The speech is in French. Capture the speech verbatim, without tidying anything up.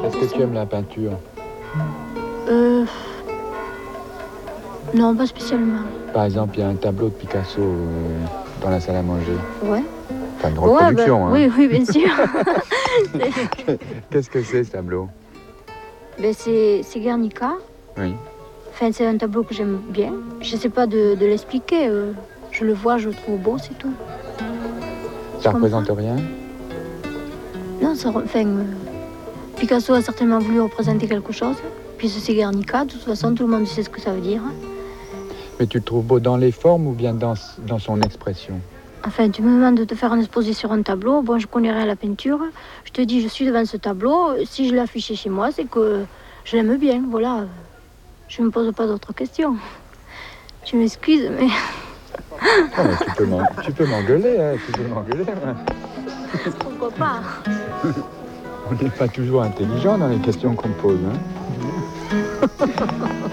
Est-ce que tu aimes la peinture? Euh... Non, pas spécialement. Par exemple, il y a un tableau de Picasso euh, dans la salle à manger. Ouais. Enfin, une reproduction, ouais, bah, hein. Oui, oui, bien sûr. Qu'est-ce que c'est, ce tableau? Ben, c'est, c'est Guernica. Oui. Enfin, c'est un tableau que j'aime bien. Je ne sais pas de, de l'expliquer. euh, Je le vois, je le trouve beau, c'est tout. Ça Tu représente comprends? rien? Non, ça, re- enfin, euh, Picasso a certainement voulu représenter quelque chose. Puis c'est Guernica, de toute façon, tout le monde sait ce que ça veut dire. Mais tu le trouves beau dans les formes ou bien dans, dans son expression? Enfin, tu me demandes de te faire un exposé sur un tableau. Bon, je connais rien à la peinture. Je te dis, je suis devant ce tableau. Si je l'ai affiché chez moi, c'est que je l'aime bien. Voilà. Je ne me pose pas d'autres questions. Tu m'excuses, mais... Ah, mais tu peux m'en- tu peux m'engueuler, hein, tu peux m'engueuler. Hein. Pourquoi pas? On n'est pas toujours intelligent dans les questions qu'on pose. Hein.